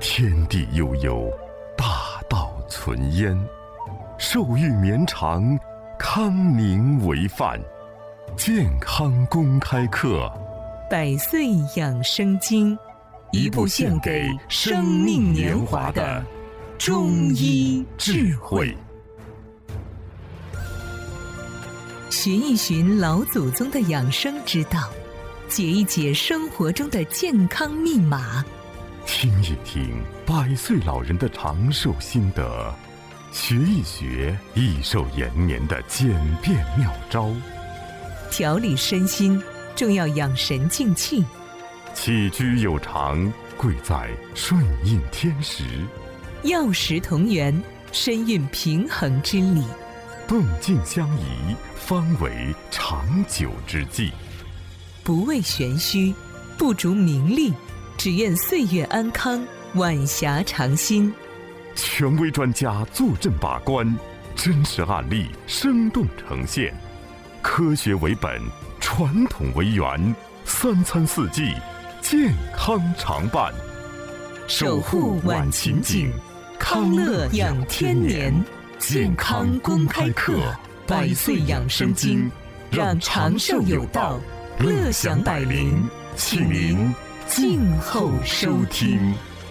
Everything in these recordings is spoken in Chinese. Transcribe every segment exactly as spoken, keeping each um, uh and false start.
天地悠悠，大道存焉。寿欲绵长，康宁为范。健康公开课， 百岁养生经，一部献给生命年华的中医智慧。寻一寻老祖宗的养生之道，解一解生活中的健康密码， 听一听百岁老人的长寿心得，学一学益寿延年的简便妙招。 调理身心，重要养神静气。 起居有常，贵在顺应天时。 药食同源，身运平衡之理。 动静相宜，方为长久之计。 不为玄虚，不逐名利，只愿岁月安康，晚霞长新。 权威专家坐镇把关，真实案例生动呈现。科学为本，传统为源，三餐四季，健康常伴。 守护晚晴景，康乐养天年。健康公开课，百岁养生经，让长寿有道，乐享百龄，请您静候收听。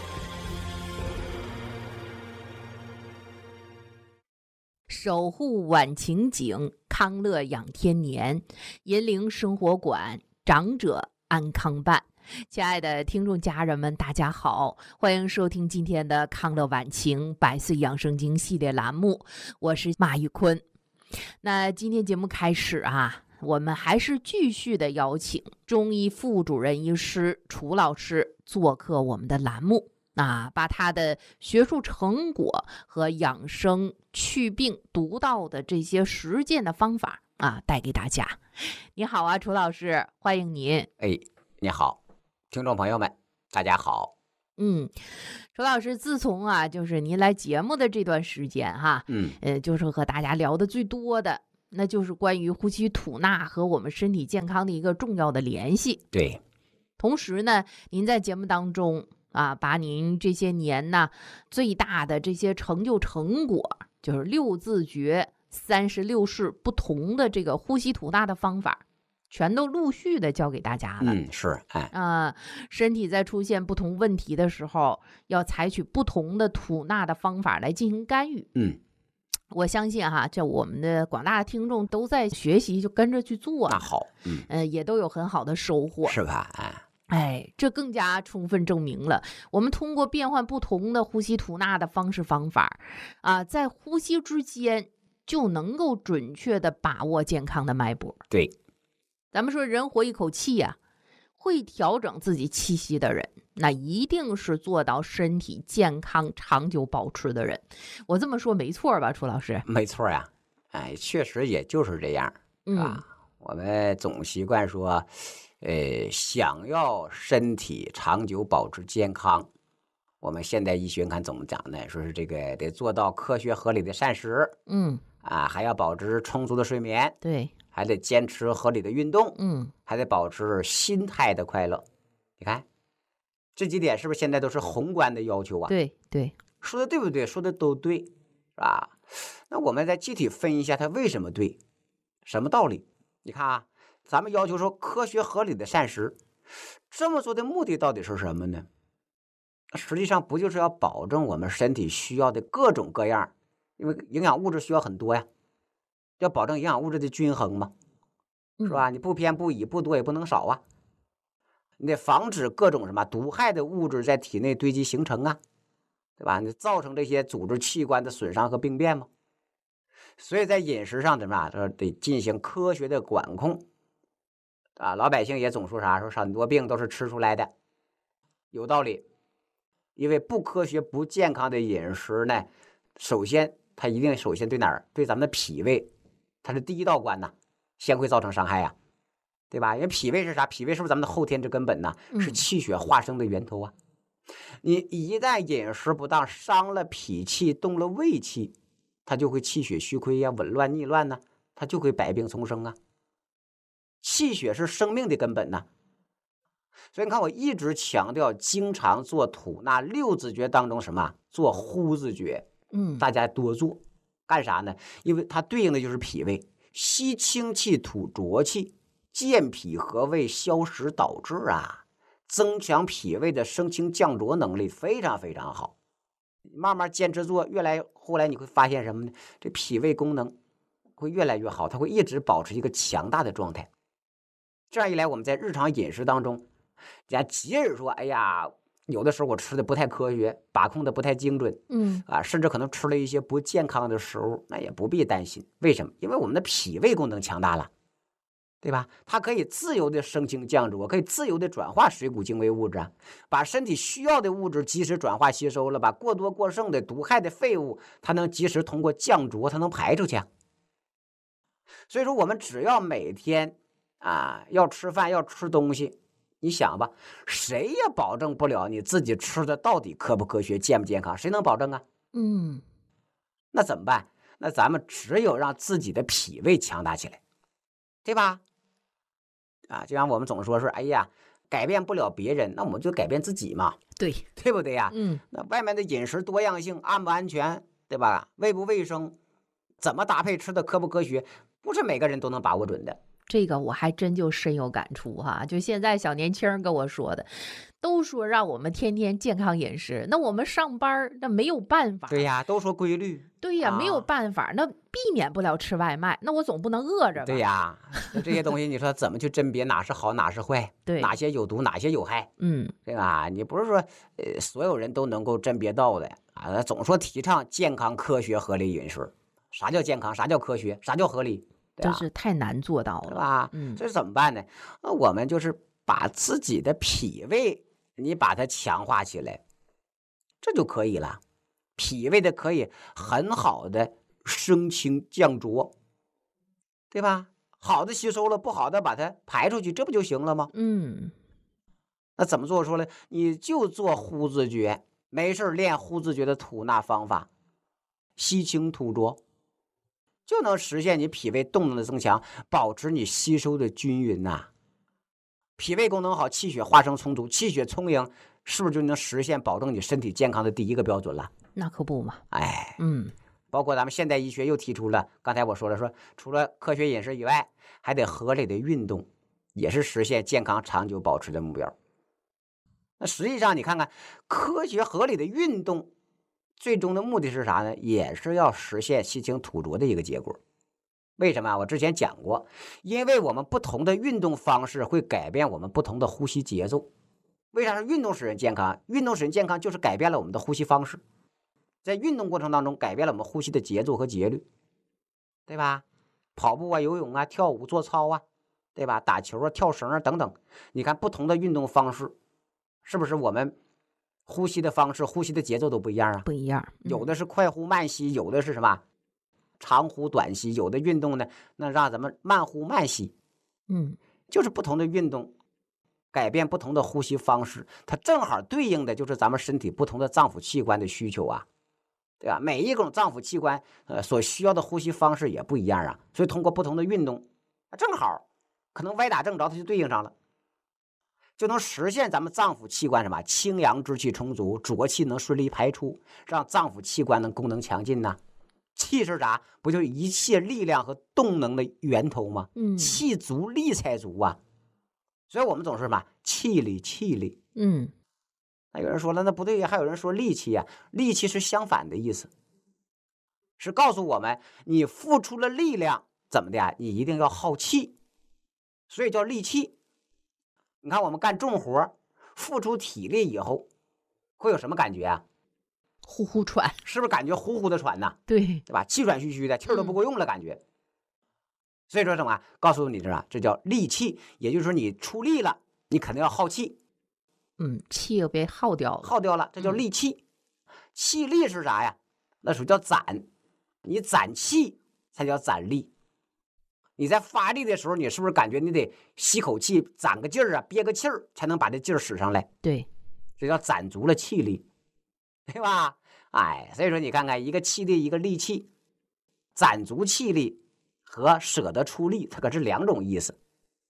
守护晚晴景，康乐养天年，银铃生活馆，长者安康办。亲爱的听众家人们，大家好，欢迎收听今天的康乐晚晴百岁养生经系列栏目，我是马玉坤。那今天节目开始啊，我们还是继续的邀请中医副主任医师楚老师做客我们的栏目，啊，把他的学术成果和养生祛病独到的这些实践的方法啊带给大家。你好啊，楚老师，欢迎您。 哎，你好。听众朋友们，大家好。 嗯，楚老师，自从啊，就是您来节目的这段时间哈， 嗯， 呃，就是和大家聊的最多的，那就是关于呼吸吐纳和我们身体健康的一个重要的联系。 对， 同时呢，您在节目当中啊，把您这些年呢最大的这些成就成果，就是六字诀、三十六式不同的这个呼吸吐纳的方法。全都陆续的教给大家了。 嗯，是，哎， 啊、呃，身体在出现不同问题的时候，要采取不同的吐纳的方法来进行干预。 嗯， 我相信哈，这我们的广大的听众都在学习，就跟着去做。 那好，嗯， 呃，也都有很好的收获， 是吧？哎， 哎，这更加充分证明了，我们通过变换不同的呼吸吐纳的方式方法，啊、呃，在呼吸之间就能够准确的把握健康的脉搏。 对。 咱们说人活一口气呀、啊，会调整自己气息的人，那一定是做到身体健康长久保持的人。我这么说没错吧，楚老师？ 没错呀，哎，确实也就是这样，是吧？嗯、我们总习惯说，呃，想要身体长久保持健康，我们现代医学看怎么讲呢？说是这个得做到科学合理的膳食， 嗯， 啊，还要保持充足的睡眠， 对。 还得坚持合理的运动， 嗯，还得保持心态的快乐。你看，这几点是不是现在都是宏观的要求啊？ 对对， 说的对不对？说的都对，是吧？那我们再具体分析一下它为什么对，什么道理？你看啊，咱们要求说科学合理的膳食，这么做的目的到底是什么呢？实际上不就是要保证我们身体需要的各种各样，因为营养物质需要很多呀。要保证营养物质的均衡嘛，是吧？你不偏不倚，不多也不能少啊。你得防止各种什么毒害的物质在体内堆积形成啊，对吧？你造成这些组织器官的损伤和病变嘛。所以在饮食上怎么样？得进行科学的管控啊。老百姓也总说啥？说很多病都是吃出来的，有道理。因为不科学、不健康的饮食呢，首先它一定首先对哪儿？对咱们的脾胃。它是第一道关呐，先会造成伤害呀、啊，对吧？因为脾胃是啥？脾胃是不是咱们的后天之根本呢？是气血化生的源头啊。你一旦饮食不当，伤了脾气，动了胃气，它就会气血虚亏呀、啊，紊乱逆乱呢、啊，它就会百病丛生啊。气血是生命的根本呐、啊， 所以你看，我一直强调，经常做吐纳六字诀当中什么做呼字诀， 嗯， 大家多做，干啥呢？因为它对应的就是脾胃，吸清气，吐浊气，健脾和胃，消食导滞啊，增强脾胃的升清降浊能力，非常非常好。慢慢坚持做，越来后来你会发现什么呢？这脾胃功能会越来越好，它会一直保持一个强大的状态。这样一来，我们在日常饮食当中，人家即使说，哎呀，有的时候我吃的不太科学，把控的不太精准， 嗯啊，甚至可能吃了一些不健康的食物，那也不必担心。为什么？因为我们的脾胃功能强大了，对吧？它可以自由的升清降浊，可以自由的转化水谷精微物质啊，把身体需要的物质及时转化吸收了，把过多过剩的毒害的废物，它能及时通过降浊，它能排出去啊。所以说，我们只要每天啊要吃饭要吃东西，你想吧，谁也保证不了你自己吃的到底科不科学、健不健康，谁能保证啊？ 嗯， 那怎么办？那咱们只有让自己的脾胃强大起来，对吧？啊，就像我们总说是，哎呀，改变不了别人，那我们就改变自己嘛， 对， 对不对呀？ 嗯， 那外面的饮食多样性安不安全，对吧？卫不卫生，怎么搭配吃的科不科学，不是每个人都能把握准的。 这个我还真就深有感触哈。就现在小年轻人跟我说的，都说让我们天天健康饮食，那我们上班那没有办法。 对呀，都说规律。 对呀， 啊、 没有办法，那避免不了吃外卖，那我总不能饿着吧？ 对呀，那这些东西你说怎么去甄别哪是好哪是坏？ 对， 哪些有毒哪些有害？ 嗯， 对吧？你不是说呃所有人都能够甄别到的啊？总说提倡健康、科学、合理饮食，啥叫健康？啥叫科学？啥叫合理？ 真是太难做到了， 是吧？ 嗯， 这怎么办呢？那我们就是把自己的脾胃，你把它强化起来，这就可以了。脾胃的可以很好的升清降浊，对吧？好的吸收了，不好的把它排出去，这不就行了吗？ 嗯， 那怎么做出来？你就做呼字诀，没事练呼字诀的吐纳方法，吸清吐浊，就能实现你脾胃动能的增强，保持你吸收的均匀呐、啊。脾胃功能好，气血化生充足，气血充盈，是不是就能实现保证你身体健康的第一个标准了？ 那可不嘛。 哎， 嗯， 包括咱们现代医学又提出了，刚才我说了，说除了科学饮食以外，还得合理的运动，也是实现健康长久保持的目标。那实际上你看看，科学合理的运动，最终的目的是啥呢？也是要实现吸清吐浊的一个结果。为什么？我之前讲过，因为我们不同的运动方式会改变我们不同的呼吸节奏。为啥是运动使人健康？运动使人健康就是改变了我们的呼吸方式，在运动过程当中改变了我们呼吸的节奏和节律，对吧？跑步啊、游泳啊、跳舞、做操啊，对吧？打球啊、跳绳啊等等，你看不同的运动方式，是不是我们呼吸的方式、呼吸的节奏都不一样啊？ 不一样， 嗯、有的是快呼慢吸，有的是什么长呼短吸，有的运动呢，那让咱们慢呼慢吸。 嗯， 就是不同的运动改变不同的呼吸方式，它正好对应的就是咱们身体不同的脏腑器官的需求啊，对吧？每一种脏腑器官呃所需要的呼吸方式也不一样啊，所以通过不同的运动，正好可能歪打正着，它就对应上了，就能实现咱们脏腑器官什么清阳之气充足，浊气能顺利排出，让脏腑器官能功能强劲呐、啊。气是啥？不就是一切力量和动能的源头吗？ 嗯， 气足力才足啊。所以我们总是什么气力气力。 嗯， 那有人说了，那不对呀，还有人说力气呀，力气是相反的意思，是告诉我们你付出了力量怎么的呀？你一定要耗气，所以叫力气。你看我们干重活，付出体力以后，会有什么感觉啊？ 呼呼喘， 是不是感觉呼呼的喘呢？ 对， 对吧？气喘吁吁的，气儿都不够用了，感觉。嗯、所以说什么？告诉你这啥？这叫力气，也就是说你出力了，你肯定要耗气。 嗯，气又被耗掉了， 耗掉了，这叫力气。嗯、气力是啥呀？那属于叫攒，你攒气才叫攒力。你在发力的时候，你是不是感觉你得吸口气，攒个劲儿啊，憋个气儿，才能把这劲儿使上来？ 对， 这叫攒足了气力。对吧？哎，所以说你看看，一个气力，一个力气，攒足气力和舍得出力，它可是两种意思。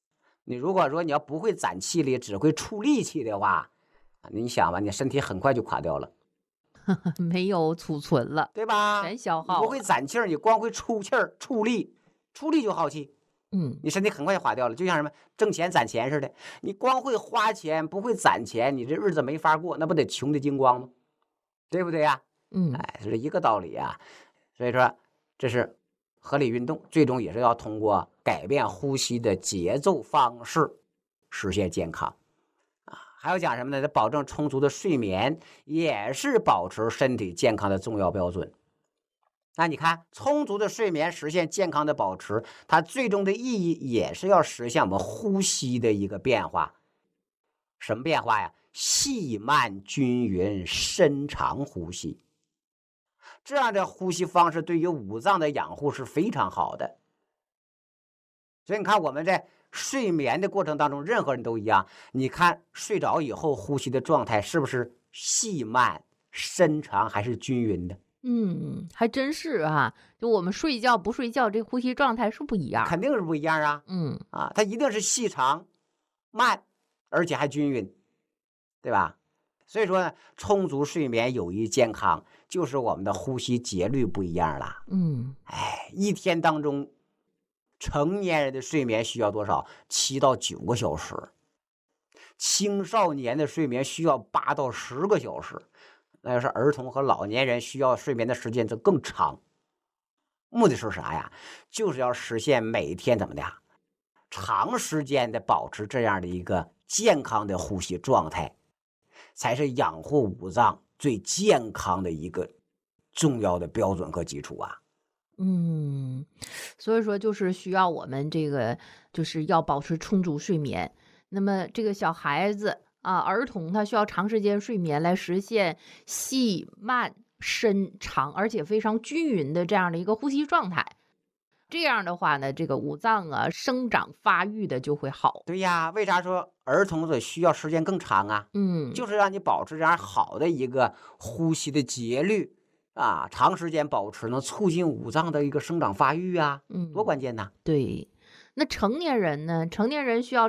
你如果说你要不会攒气力，只会出力气的话，你想吧，你身体很快就垮掉了， 没有储存了， 对吧？ 全消耗了。 你不会攒气儿，你光会出气儿、出力，出力就耗气。 嗯， 你身体很快就垮掉了，就像什么挣钱攒钱似的，你光会花钱不会攒钱，你这日子没法过，那不得穷的精光吗？对不对呀？ 嗯， 哎，是一个道理啊。所以说，这是合理运动，最终也是要通过改变呼吸的节奏方式实现健康啊。还要讲什么呢？保证充足的睡眠，也是保持身体健康的重要标准。那你看，充足的睡眠实现健康的保持，它最终的意义也是要实现我们呼吸的一个变化。什么变化呀？细慢均匀深长呼吸。这样的呼吸方式对于五脏的养护是非常好的。所以你看，我们在睡眠的过程当中，任何人都一样，你看睡着以后呼吸的状态是不是细慢深长还是均匀的？ 嗯，还真是啊，就我们睡觉不睡觉，这呼吸状态是不一样， 肯定是不一样啊。 嗯啊，它一定是细长、慢，而且还均匀，对吧？所以说呢，充足睡眠有益健康，就是我们的呼吸节律不一样了。 嗯， 哎，一天当中，成年人的睡眠需要多少？七到九个小时，青少年的睡眠需要八到十个小时。那要是儿童和老年人需要睡眠的时间就更长，目的是啥呀？就是要实现每天怎么的呀，长时间的保持这样的一个健康的呼吸状态，才是养护五脏最健康的一个重要的标准和基础啊。 嗯，所以说就是需要我们这个就是要保持充足睡眠。那么这个小孩子啊，儿童他需要长时间睡眠来实现细慢深长，而且非常均匀的这样的一个呼吸状态。这样的话呢，这个五脏啊生长发育的就会好。 对呀，为啥说儿童的需要时间更长啊？ 嗯， 就是让你保持这样好的一个呼吸的节律啊，长时间保持能促进五脏的一个生长发育啊， 嗯， 多关键呐！ 对。那成年人呢？成年人需要